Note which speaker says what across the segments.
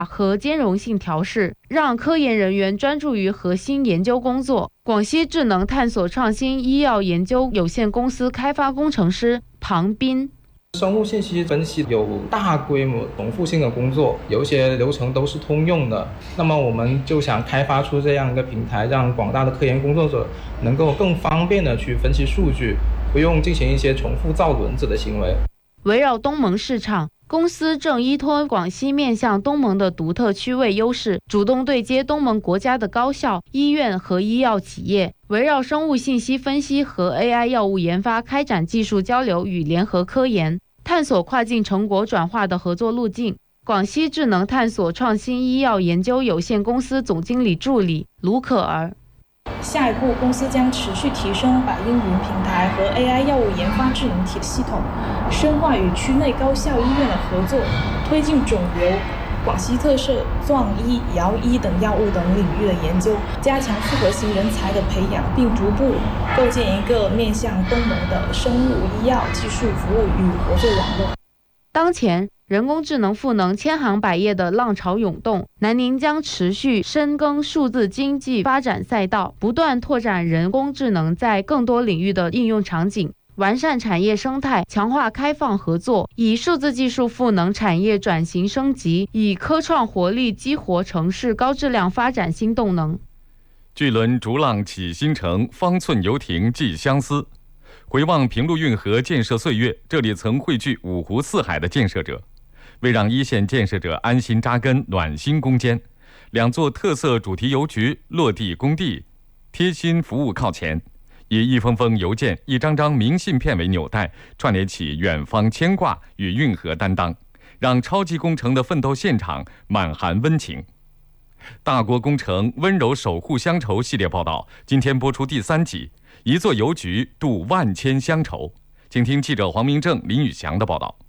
Speaker 1: 和兼容性调试，让科研人员专注于核心研究工作。广西智能探索创新医药研究有限公司开发工程师庞斌。
Speaker 2: 生物信息分析有大规模重复性的工作，有一些流程都是通用的。那么我们就想开发出这样一个平台，让广大的科研工作者能够更方便的去分析数据，不用进行一些重复造轮子的行为。
Speaker 1: 围绕东盟市场，公司正依托广西面向东盟的独特区位优势，主动对接东盟国家的高校、医院和医药企业，围绕生物信息分析和 AI 药物研发开展技术交流与联合科研，探索跨境成果转化的合作路径。广西智能探索创新医药研究有限公司总经理助理卢可儿。
Speaker 3: 下一步，公司将持续提升百英云平台和 AI 药物研发智能体系统，深化与区内高校医院的合作，推进肿瘤、广西特色壮医、姚医等药物等领域的研究，加强复合型人才的培养，并逐步构建一个面向东盟的生物医药技术服务与合作网络。
Speaker 1: 当前，人工智能赋能千行百业的浪潮涌动，南宁将持续深耕数字经济发展赛道，不断拓展人工智能在更多领域的应用场景，完善产业生态，强化开放合作，以数字技术赋能产业转型升级，以科创活力激活城市高质量发展新动能。
Speaker 4: 巨轮逐浪启新城，方寸游艇寄相思。回望平陆运河建设岁月，这里曾汇聚五湖四海的建设者。为让一线建设者安心扎根、暖心攻坚，两座特色主题邮局落地工地，贴心服务靠前，以一封封邮件、一张张明信片为纽带，串联起远方牵挂与运河担当，让超级工程的奋斗现场满含温情。大国工程温柔守护乡愁系列报道，今天播出第3集，一座邮局渡万千乡愁。请听记者黄明正、林宇翔的报道。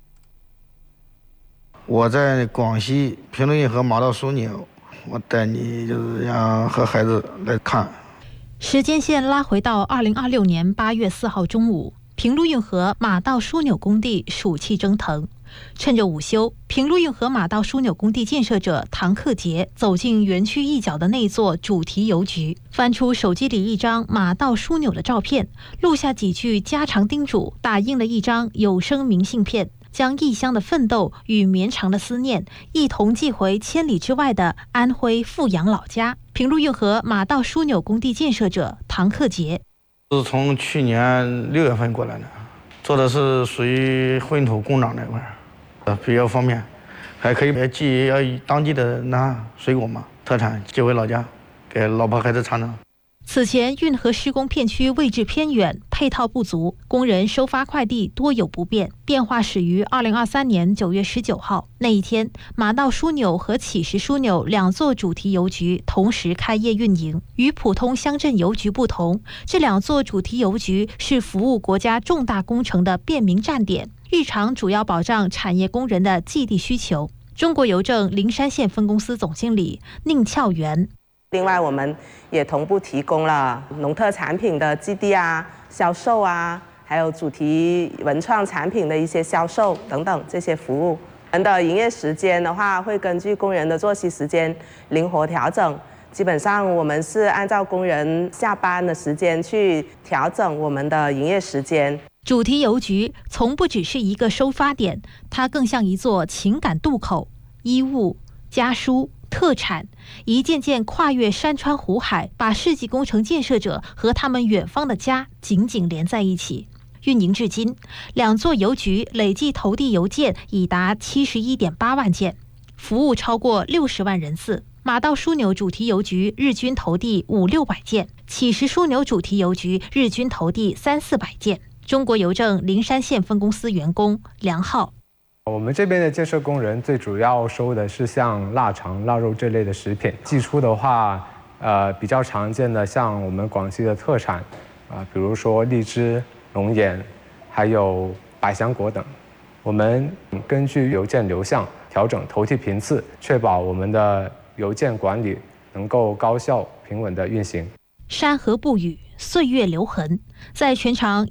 Speaker 5: 我在广西平陆运河马道枢纽，我带你就是让和孩子来看。
Speaker 6: 时间线拉回到2026年8月4号中午，平陆运河马道枢纽工地暑气蒸腾。趁着午休，平陆运河马道枢纽工地建设者唐克杰走进园区一角的那座主题邮局，翻出手机里一张马道枢纽的照片，录下几句家常叮嘱，打印了一张有声明信片，将异乡的奋斗与绵长的思念一同寄回千里之外的安徽阜阳老家。平陆运河马道枢纽工地建设者唐克杰
Speaker 5: 是从去年6月份过来的，做的是属于混土工长那块比较方便，还可以寄当地的水果嘛，特产寄回老家，给老婆孩子尝尝。
Speaker 6: 此前运河施工片区位置偏远，配套不足，工人收发快递多有不便。变化始于2023年9月19号那一天，马道枢纽和启实枢纽两座主题邮局同时开业运营。与普通乡镇邮局不同，这两座主题邮局是服务国家重大工程的便民站点，日常主要保障产业工人的寄递需求。中国邮政灵山县分公司总经理宁俏元。
Speaker 7: 另外，我们也同步提供了农特产品的寄递销售还有主题文创产品的一些销售等等这些服务。我们的营业时间的话，会根据工人的作息时间灵活调整。基本上我们是按照工人下班的时间去调整我们的营业时间。
Speaker 6: 主题邮局从不只是一个收发点，它更像一座情感渡口，衣物、家书、特产一件件跨越山川湖海，把世纪工程建设者和他们远方的家紧紧连在一起。运营至今，两座邮局累计投递邮件已达71.8万件，服务超过60万人次。马道枢纽主题邮局日均投递500-600件，启实枢纽主题邮局日均投递300-400件。中国邮政灵山县分公司员工梁浩。
Speaker 8: 我们这边的建设工人最主要收的是像腊肠、腊肉这类的食品。寄出的话，比较常见的像我们广西的特产，比如说荔枝、龙眼，还有百香果等。我们根据邮件流向调整投递频次，确保我们的邮件管理能够高效平稳地运行。
Speaker 6: 山河不语，岁月留痕。在全长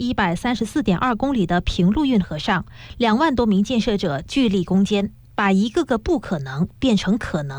Speaker 6: 134.2公里的平陆运河上，2万多名建设者聚力攻坚，把一个个不可能变成可能。